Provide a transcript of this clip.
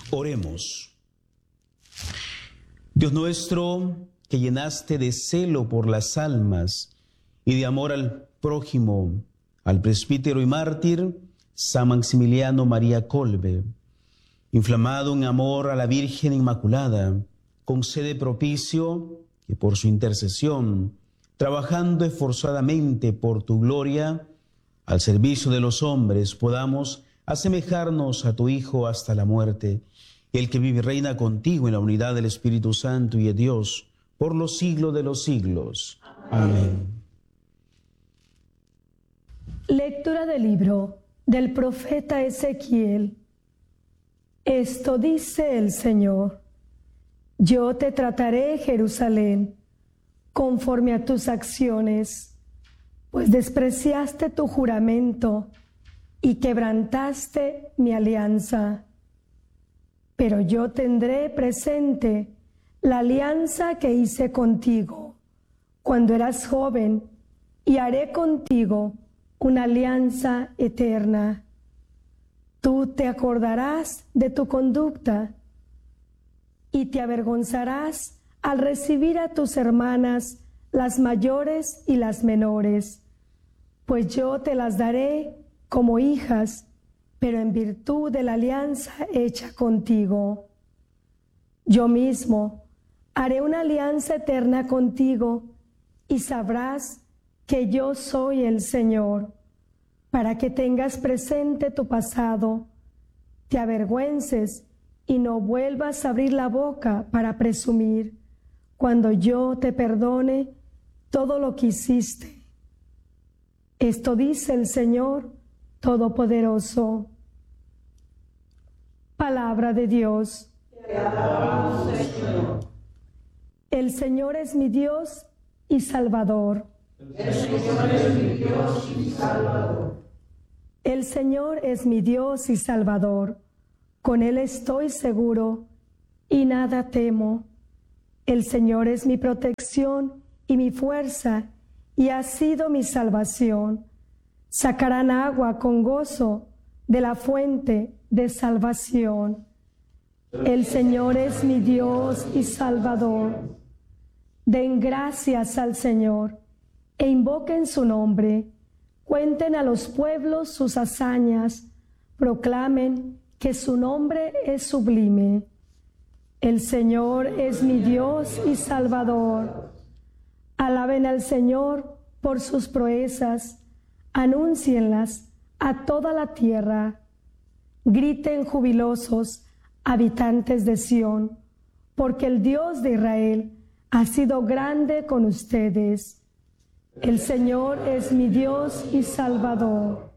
Oremos. Dios nuestro, que llenaste de celo por las almas y de amor al prójimo, al presbítero y mártir San Maximiliano María Kolbe, inflamado en amor a la Virgen Inmaculada, concede propicio que por su intercesión, trabajando esforzadamente por tu gloria, al servicio de los hombres, podamos asemejarnos a tu Hijo hasta la muerte, el que vive y reina contigo en la unidad del Espíritu Santo y de Dios, por los siglos de los siglos. Amén. Lectura del libro del profeta Ezequiel. Esto dice el Señor: yo te trataré, Jerusalén, conforme a tus acciones, pues despreciaste tu juramento y quebrantaste mi alianza. Pero yo tendré presente la alianza que hice contigo cuando eras joven y haré contigo una alianza eterna. Tú te acordarás de tu conducta y te avergonzarás al recibir a tus hermanas, las mayores y las menores, pues yo te las daré como hijas, pero en virtud de la alianza hecha contigo. Yo mismo haré una alianza eterna contigo y sabrás que yo soy el Señor, para que tengas presente tu pasado, te avergüences y no vuelvas a abrir la boca para presumir, cuando yo te perdone todo lo que hiciste. Esto dice el Señor Todopoderoso. Palabra de Dios. Te alabamos, Señor. El Señor es mi Dios y Salvador. El Señor es mi Dios y Salvador. El Señor es mi Dios y Salvador. Con Él estoy seguro y nada temo. El Señor es mi protección y mi fuerza, y ha sido mi salvación. Sacarán agua con gozo de la fuente de salvación. El Señor es mi Dios y Salvador. Den gracias al Señor e invoquen su nombre. Cuenten a los pueblos sus hazañas. Proclamen que su nombre es sublime. El Señor es mi Dios y Salvador. Alaben al Señor por sus proezas, anúncienlas a toda la tierra. Griten jubilosos, habitantes de Sión, porque el Dios de Israel ha sido grande con ustedes. El Señor es mi Dios y Salvador.